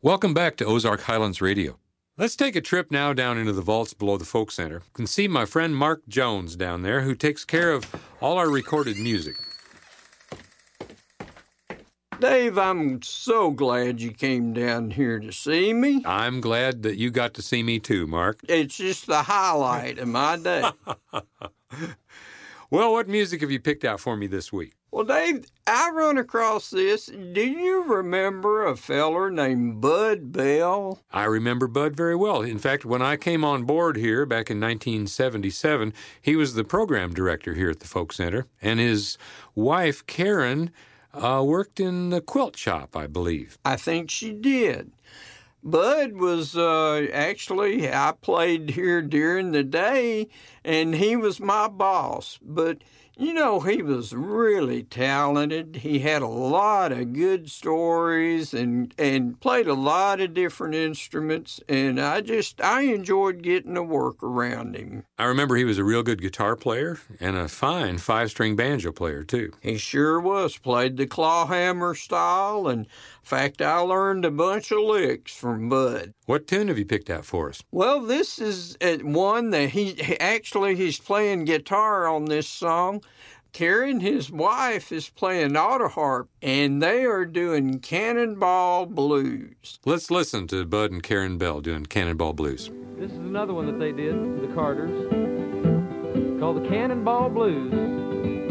Welcome back to Ozark Highlands Radio. Let's take a trip now down into the vaults below the Folk Center. You can see my friend Mark Jones down there, who takes care of all our recorded music. Dave, I'm so glad you came down here to see me. I'm glad that you got to see me too, Mark. It's just the highlight of my day. Well, what music have you picked out for me this week? Well, Dave, I run across this. Do you remember a feller named Bud Bell? I remember Bud very well. In fact, when I came on board here back in 1977, he was the program director here at the Folk Center, and his wife, Karen, worked in the quilt shop, I believe. I think she did. Bud was actually, I played here during the day, and he was my boss. But, you know, he was really talented. He had a lot of good stories and played a lot of different instruments, and I enjoyed getting to work around him. I remember he was a real good guitar player and a fine 5-string banjo player, too. He sure was. Played the clawhammer style, and in fact, I learned a bunch of licks from Bud. What tune have you picked out for us? Well, this is one that he's playing guitar on this song. Karen, his wife, is playing auto harp, and they are doing Cannonball Blues. Let's listen to Bud and Karen Bell doing Cannonball Blues. This is another one that they did, the Carters, called the Cannonball Blues.